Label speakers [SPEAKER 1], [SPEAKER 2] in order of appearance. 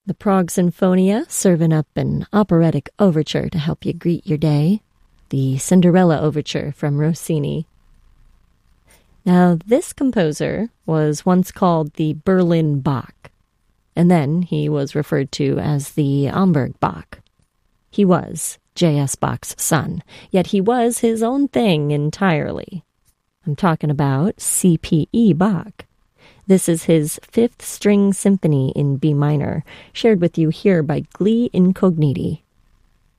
[SPEAKER 1] The Prague Sinfonia, serving up an operatic overture to help you greet your day. The Cinderella Overture from Rossini. Now, this composer was once called the Berlin Bach, and then he was referred to as the Amberg Bach. He was J.S. Bach's son, yet he was his own thing entirely. I'm talking about C.P.E. Bach. This is his fifth string symphony in B minor, shared with you here by Gli Incogniti.